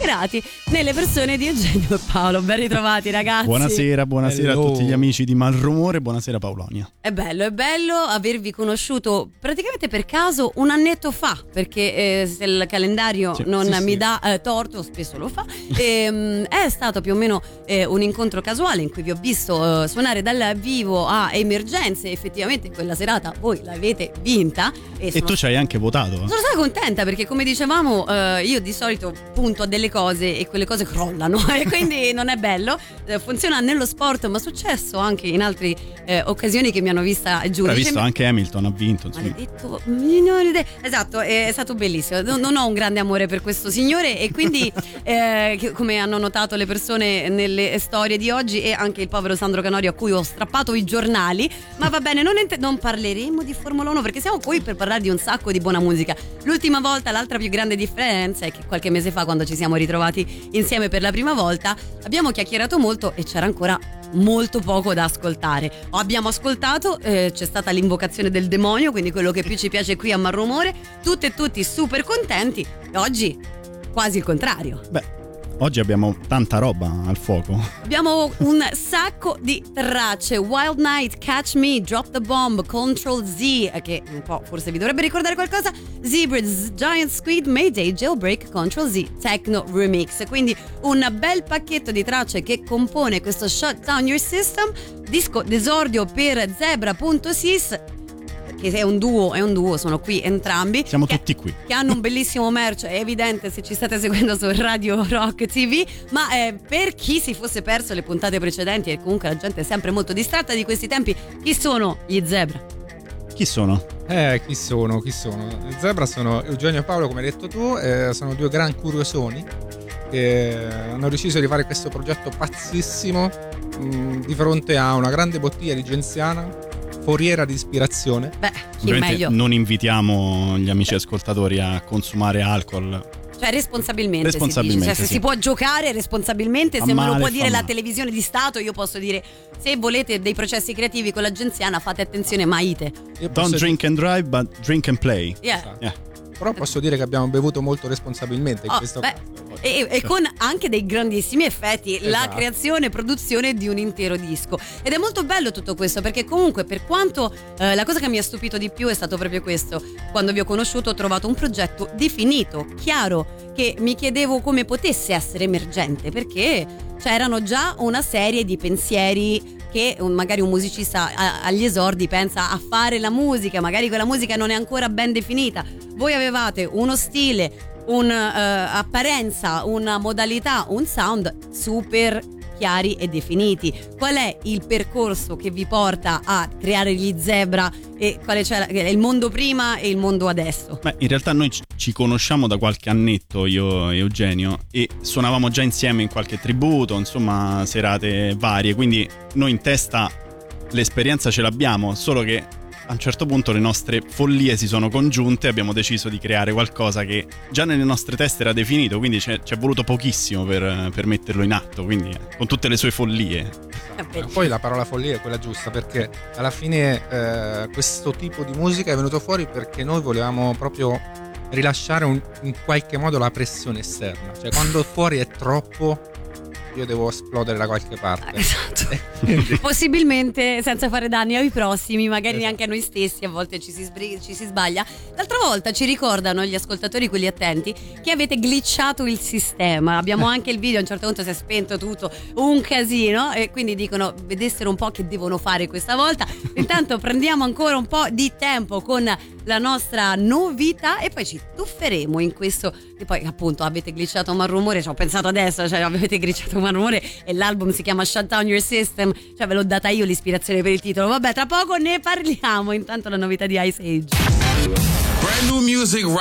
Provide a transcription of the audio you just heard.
ispirati nelle persone di Eugenio e Paolo. Ben ritrovati, ragazzi. Buonasera Hello. a tutti gli amici di Malrumore, buonasera Paolonia. È bello avervi conosciuto praticamente per caso un annetto fa, perché se il calendario non mi dà torto, spesso lo fa. È stato più o meno un incontro casuale in cui vi ho visto suonare dal vivo a Emergenze. Effettivamente quella serata voi l'avete vinta E tu ci hai anche votato. Sono stata contenta perché, come dicevamo, io di solito punto a delle cose e quelle cose crollano e quindi non è bello. Funziona nello sport, ma è successo anche in altre occasioni che mi hanno vista giù. Hai visto anche Hamilton ha vinto, Maledetto minore. Esatto, è stato bellissimo. Non ho un grande amore per questo signore e quindi come hanno notato le persone nelle storie di oggi, e anche il povero Sandro Canorio a cui ho strappato i giornali. Ma va bene, non parleremo di Formula 1 perché siamo qui per parlare di un sacco di buona musica. L'altra più grande differenza è che qualche mese fa, quando ci siamo ritrovati insieme per la prima volta, abbiamo chiacchierato molto e c'era ancora molto poco da ascoltare. Abbiamo ascoltato, c'è stata l'invocazione del demonio, quindi quello che più ci piace qui a Malrumore, tutte e tutti super contenti, e oggi quasi il contrario. Beh, oggi abbiamo tanta roba al fuoco. Abbiamo un sacco di tracce: Wild Night, Catch Me, Drop the Bomb, Control Z, che un po' forse vi dovrebbe ricordare qualcosa, Zebrids, Giant Squid, Mayday, Jailbreak, Control Z, Techno Remix. Quindi un bel pacchetto di tracce che compone questo Shut Down Your System, disco d'esordio per Zebra.sys, che è un duo, sono qui entrambi. Siamo tutti qui. Che hanno un bellissimo merch, è evidente se ci state seguendo su Radio Rock TV, ma per chi si fosse perso le puntate precedenti, e comunque la gente è sempre molto distratta di questi tempi, chi sono gli Zebra? Chi sono? Chi sono? I Zebra sono Eugenio e Paolo, come hai detto tu, sono due gran curiosoni che hanno deciso di fare questo progetto pazzissimo di fronte a una grande bottiglia di Genziana, foriera di ispirazione. Beh, chi Ovviamente meglio? non invitiamo gli amici ascoltatori a consumare alcol. Cioè responsabilmente si Responsabilmente, dice. Cioè, se sì. si può giocare responsabilmente, Fa se me lo male, può fa dire la male. televisione di Stato, io posso dire: se volete dei processi creativi con la Genziana, fate attenzione, maite. Io Don't posso- drink and drive, but drink and play. Yeah. Yeah. Però posso dire che abbiamo bevuto molto responsabilmente in Oh, questo beh, caso. e con anche dei grandissimi effetti, la Esatto. creazione e produzione di un intero disco. Ed è molto bello tutto questo, perché comunque, per quanto la cosa che mi ha stupito di più è stato proprio questo: quando vi ho conosciuto ho trovato un progetto definito, chiaro, che mi chiedevo come potesse essere emergente, perché c'erano già una serie di pensieri che magari un musicista agli esordi pensa a fare la musica, magari quella musica non è ancora ben definita. Voi avevate uno stile, un'apparenza, una modalità, un sound super chiari e definiti. Qual è il percorso che vi porta a creare gli Zebra, e quale c'è il mondo prima e il mondo adesso? Beh, in realtà noi ci conosciamo da qualche annetto, io e Eugenio, e suonavamo già insieme in qualche tributo, insomma serate varie, quindi noi in testa l'esperienza ce l'abbiamo, solo che a un certo punto le nostre follie si sono congiunte e abbiamo deciso di creare qualcosa che già nelle nostre teste era definito, quindi ci è voluto pochissimo per metterlo in atto, quindi con tutte le sue follie. Poi la parola follia è quella giusta, perché alla fine questo tipo di musica è venuto fuori perché noi volevamo proprio rilasciare in qualche modo la pressione esterna. Cioè, quando fuori è troppo, io devo esplodere da qualche parte. Esatto. Possibilmente senza fare danni ai prossimi, magari neanche a noi stessi. A volte ci si sbaglia. L'altra volta ci ricordano gli ascoltatori, quelli attenti, che avete glitchato il sistema. Abbiamo anche il video, a un certo punto si è spento tutto, un casino, e quindi dicono vedessero un po' che devono fare questa volta. Intanto prendiamo ancora un po' di tempo con la nostra novità e poi ci tufferemo in questo. E poi appunto avete glitchato Malrumore, ci ho pensato adesso, cioè avete glitchato Malrumore e l'album si chiama Shut Down Your System, cioè ve l'ho data io l'ispirazione per il titolo. Vabbè, tra poco ne parliamo. Intanto la novità di Ice Age. Brand new music